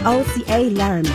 OCA Learn.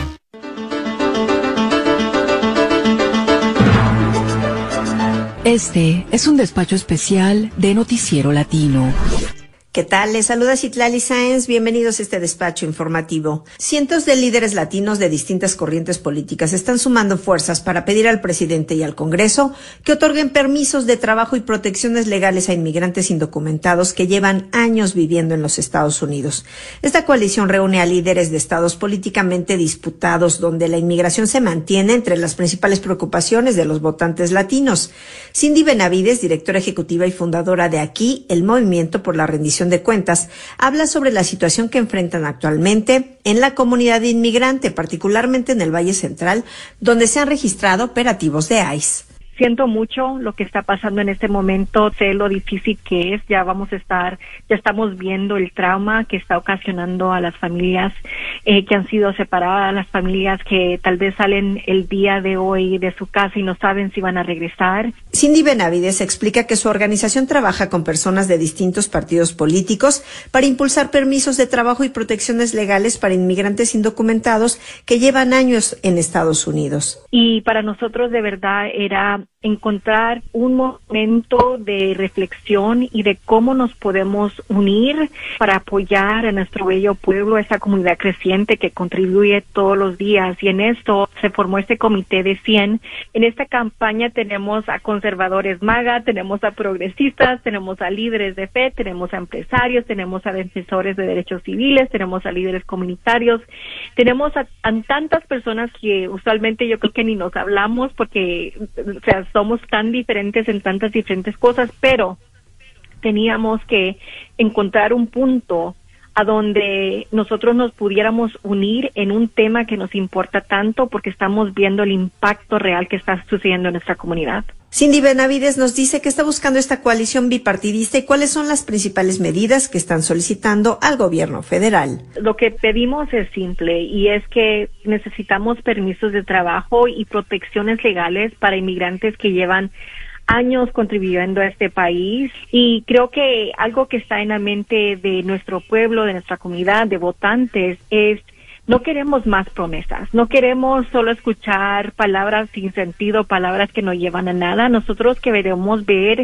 Este es un despacho especial de Noticiero Latino. ¿Qué tal? Les saluda Citlali Sáenz. Bienvenidos a este despacho informativo. Cientos de líderes latinos de distintas corrientes políticas están sumando fuerzas para pedir al presidente y al Congreso que otorguen permisos de trabajo y protecciones legales a inmigrantes indocumentados que llevan años viviendo en los Estados Unidos. Esta coalición reúne a líderes de estados políticamente disputados donde la inmigración se mantiene entre las principales preocupaciones de los votantes latinos. Cindy Benavides, directora ejecutiva y fundadora de Aquí, el Movimiento por la Rendición de Cuentas, habla sobre la situación que enfrentan actualmente en la comunidad inmigrante, particularmente en el Valle Central, donde se han registrado operativos de ICE. Siento mucho lo que está pasando en este momento, sé lo difícil que es, ya estamos viendo el trauma que está ocasionando a las familias que han sido separadas, las familias que tal vez salen el día de hoy de su casa y no saben si van a regresar. Cindy Benavides explica que su organización trabaja con personas de distintos partidos políticos para impulsar permisos de trabajo y protecciones legales para inmigrantes indocumentados que llevan años en Estados Unidos. Y para nosotros de verdad era encontrar un momento de reflexión y de cómo nos podemos unir para apoyar a nuestro bello pueblo, a esta comunidad creciente que contribuye todos los días. Y en esto se formó este comité de 100. En esta campaña tenemos a conservadores MAGA, tenemos a progresistas, tenemos a líderes de fe, tenemos a empresarios, tenemos a defensores de derechos civiles, tenemos a líderes comunitarios, tenemos a tantas personas que usualmente yo creo que ni nos hablamos porque, o sea, somos tan diferentes en tantas diferentes cosas, pero teníamos que encontrar un punto a donde nosotros nos pudiéramos unir en un tema que nos importa tanto porque estamos viendo el impacto real que está sucediendo en nuestra comunidad. Cindy Benavides nos dice que está buscando esta coalición bipartidista y cuáles son las principales medidas que están solicitando al gobierno federal. Lo que pedimos es simple y es que necesitamos permisos de trabajo y protecciones legales para inmigrantes que llevan años contribuyendo a este país, y creo que algo que está en la mente de nuestro pueblo, de nuestra comunidad, de votantes, es no queremos más promesas, no queremos solo escuchar palabras sin sentido, palabras que no llevan a nada. Nosotros queremos ver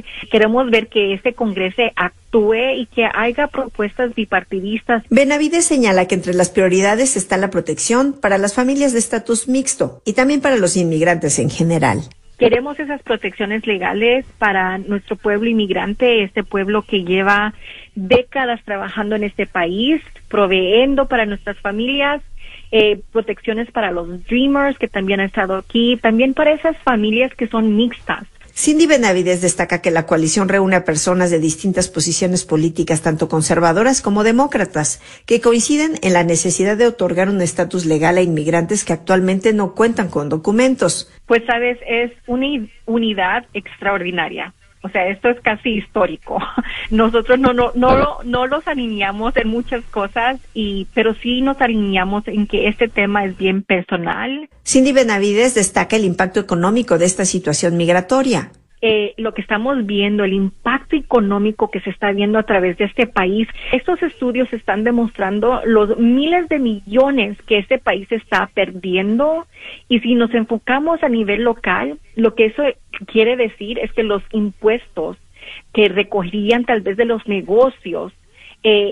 que este Congreso actúe y que haya propuestas bipartidistas. Benavides señala que entre las prioridades está la protección para las familias de estatus mixto y también para los inmigrantes en general. Queremos esas protecciones legales para nuestro pueblo inmigrante, este pueblo que lleva décadas trabajando en este país, proveyendo para nuestras familias, protecciones para los Dreamers que también han estado aquí, también para esas familias que son mixtas. Cindy Benavides destaca que la coalición reúne a personas de distintas posiciones políticas, tanto conservadoras como demócratas, que coinciden en la necesidad de otorgar un estatus legal a inmigrantes que actualmente no cuentan con documentos. Pues sabes, es una unidad extraordinaria. O sea, esto es casi histórico. Nosotros no los alineamos en muchas cosas, pero sí nos alineamos en que este tema es bien personal. Cindy Benavides destaca el impacto económico de esta situación migratoria. Lo que estamos viendo, el impacto económico que se está viendo a través de este país, estos estudios están demostrando los miles de millones que este país está perdiendo, y si nos enfocamos a nivel local, lo que eso quiere decir es que los impuestos que recogerían tal vez de los negocios